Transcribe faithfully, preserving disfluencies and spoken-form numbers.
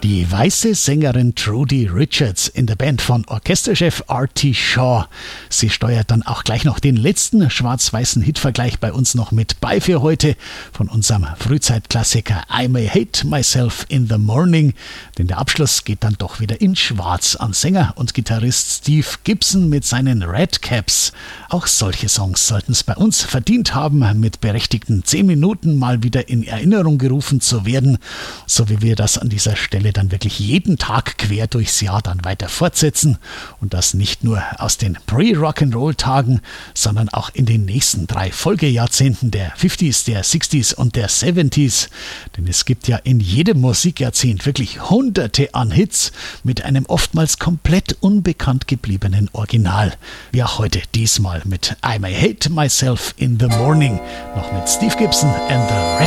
Die weiße Sängerin Trudi Richards in der Band von Orchesterchef Artie Shaw. Sie steuert dann auch gleich noch den letzten schwarz-weißen Hitvergleich bei uns noch mit bei für heute von unserem Frühzeitklassiker I May Hate Myself in the Morning. Denn der Abschluss geht dann doch wieder in Schwarz an Sänger und Gitarrist Steve Gibson mit seinen Red Caps. Auch solche Songs sollten es bei uns verdient haben, mit berechtigten zehn Minuten mal wieder in Erinnerung gerufen zu werden, so wie wir das an dieser Stelle dann wirklich jeden Tag quer durchs Jahr dann weiter fortsetzen und das nicht nur aus den Pre-Rock'n'Roll-Tagen, sondern auch in den nächsten drei Folgejahrzehnten der fünfziger, der sechziger und der siebziger, denn es gibt ja in jedem Musikjahrzehnt wirklich hunderte an Hits mit einem oftmals komplett unbekannt gebliebenen Original, wie auch heute diesmal mit I May Hate Myself in the Morning, noch mit Steve Gibson and the Red